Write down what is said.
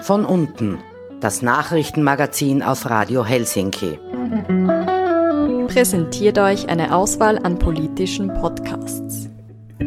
Von unten, das Nachrichtenmagazin auf Radio Helsinki. Präsentiert euch eine Auswahl an politischen Podcasts.